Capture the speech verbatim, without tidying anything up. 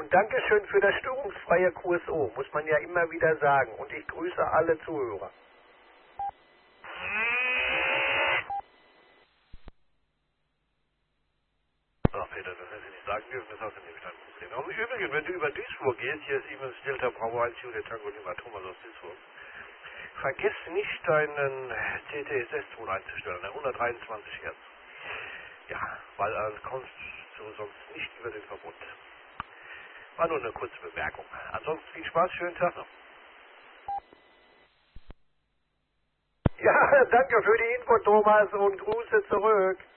Und Dankeschön für das störungsfreie Q S O, muss man ja immer wieder sagen. Und ich grüße alle Zuhörer. Ach Peter, das hätte ich nicht sagen dürfen, das hast du nämlich dann gesehen. Aber im Übrigen, wenn du über Duisburg gehst, hier ist Siemens Delta Bravo eins Juliet Tango Lima Thomas aus Duisburg, vergiss nicht deinen C T S S-Ton einzustellen, der hundertdreiundzwanzig Hertz. Ja, weil dann kommst du sonst nicht über den Verbund. War nur eine kurze Bemerkung. Ansonsten viel Spaß, schönen Tag noch. Ja, danke für die Info, Thomas, und Grüße zurück.